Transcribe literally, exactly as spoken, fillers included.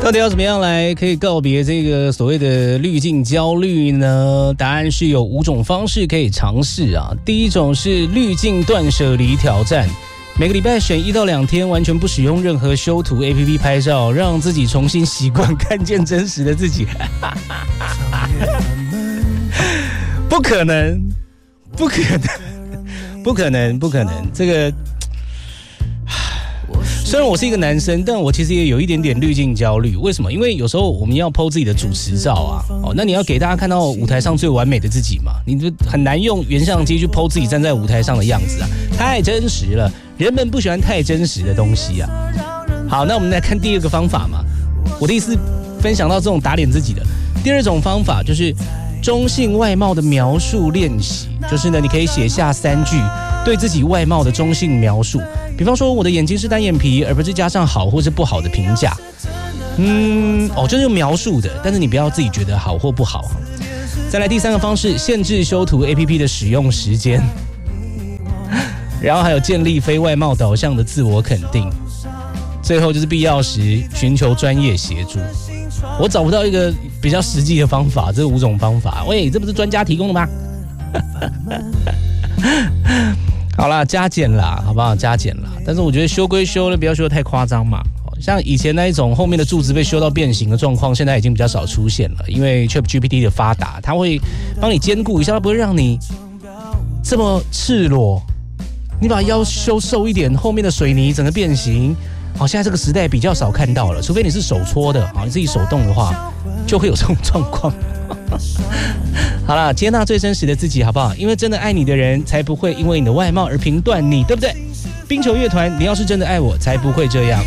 到底要怎么样来可以告别这个所谓的滤镜焦虑呢？答案是有五种方式可以尝试啊。第一种是滤镜断舍离挑战，每个礼拜选一到两天，完全不使用任何修图 A P P 拍照，让自己重新习惯看见真实的自己。不可能，不可能，不可能，不可能，这个。虽然我是一个男生，但我其实也有一点点滤镜焦虑。为什么？因为有时候我们要 po 自己的主持照啊，哦，那你要给大家看到舞台上最完美的自己嘛，你就很难用原相机去 po 自己站在舞台上的样子啊，太真实了，人们不喜欢太真实的东西啊。好，那我们来看第二个方法嘛。我的意思分享到这种打脸自己的。第二种方法就是中性外貌的描述练习，就是呢，你可以写下三句对自己外貌的中性描述。比方说，我的眼睛是单眼皮，而不是加上好或是不好的评价。嗯，哦，就是用描述的，但是你不要自己觉得好或不好。再来第三个方式，限制修图 A P P 的使用时间，然后还有建立非外貌导向的自我肯定。最后就是必要时寻求专业协助。我找不到一个比较实际的方法，这五种方法，喂，这不是专家提供的吗？好啦，加减啦，好不好？加减啦。但是我觉得修归修了，不要修得太夸张嘛。像以前那一种后面的柱子被修到变形的状况，现在已经比较少出现了，因为 ChatGPT 的发达，它会帮你兼顾一下，它不会让你这么赤裸。你把腰修瘦一点，后面的水泥整个变形。好，现在这个时代比较少看到了，除非你是手搓的，好，你自己手动的话，就会有这种状况。好啦，接纳最真实的自己，好不好？因为真的爱你的人，才不会因为你的外貌而评断你，对不对？冰球乐团，你要是真的爱我，才不会这样。